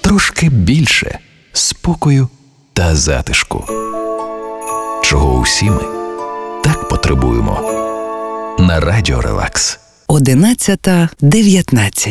трошки більше спокою та затишку, чого усі ми так потребуємо. На Радіо Релакс. 11:19.